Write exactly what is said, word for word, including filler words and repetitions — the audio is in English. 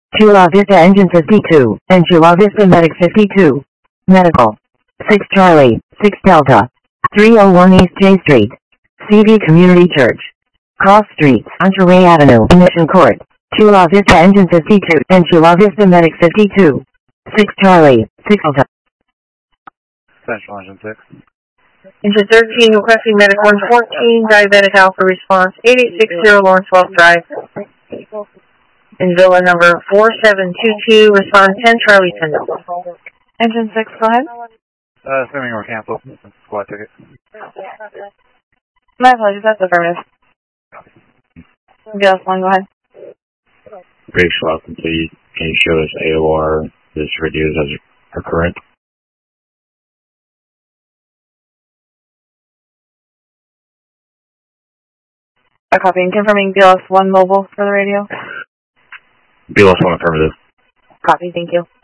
Chula Vista Engine fifty-two, and Chula Vista Medic fifty-two. Medical. six Charlie, six Delta. three oh one East J Street. C V Community Church. Cross Streets, Monterey Avenue, Mission Court. Chula Vista Engine fifty-two, and Chula Vista Medic fifty-two. six Charlie, six Delta. Central Engine six. Engine thirteen, requesting Medic one fourteen, diabetic alpha response, eight eight six zero Lawrence Wells Drive. In Villa number four seven two two, respond ten Charlie ten. Engine six, go ahead. Uh, assuming we're canceled. Squad ticket. My apologies, that's affirmative. Gillis one, go ahead. Brakes well complete. Can you show us A O R this reduced as per current? A copy and confirming B L S one mobile for the radio. B L S one affirmative. Copy, thank you.